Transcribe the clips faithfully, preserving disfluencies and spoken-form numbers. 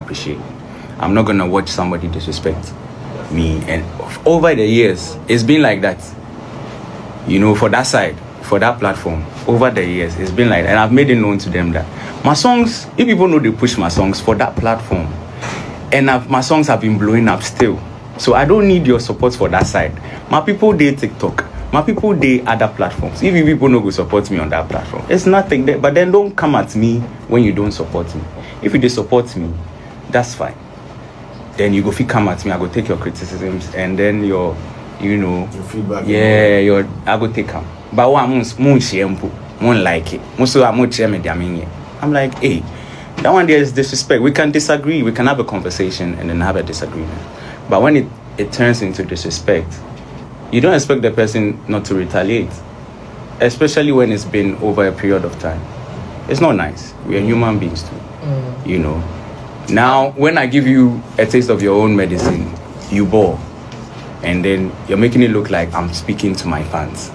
appreciate. I'm not gonna watch somebody disrespect me. And over the years, it's been like that. You know, for that side, for that platform, over the years, it's been like that. And I've made it known to them that my songs, if people know they push my songs for that platform, and I've, my songs have been blowing up still. So I don't need your support for that side. My people, they TikTok. My people, they other platforms. If you people no go support me on that platform, it's nothing there. But then don't come at me when you don't support me. If you do support me, that's fine. Then you go fit come at me. I go take your criticisms and then your, you know, your feedback. Yeah, your I go take them. But what I'm moon shempo, moon like it. Most of I'm I'm like, hey, that one there is disrespect. We can disagree. We can have a conversation and then have a disagreement. But when it, it turns into disrespect, you don't expect the person not to retaliate, especially when it's been over a period of time. It's not nice. We are human beings too, mm. you know. Now, when I give you a taste of your own medicine, you bore, and then you're making it look like I'm speaking to my fans.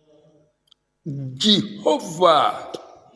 Jehovah,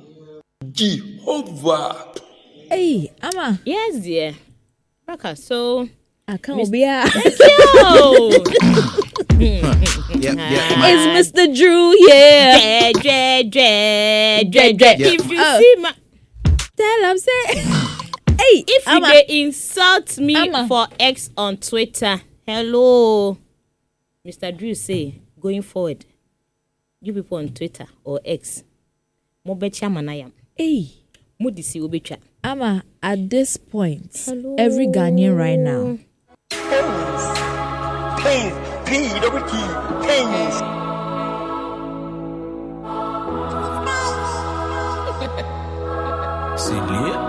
Jehovah. Hey, Ama. Yes, dear. Okay, so. I can't be here. Thank you. Yep, yep. It's Mister Drew here. Dre, Dre, Dre, Dre. If you oh. see my, tell him say, hey, if you they insult me Ama. For X on Twitter, hello, Mister Drew say going forward, you people on Twitter or X, mo becha manayam. Hey, mo disi obecha. Ama, at this point, hello. Every Ghanaian right now. Pains, pains, P double T, pains. C'est lié.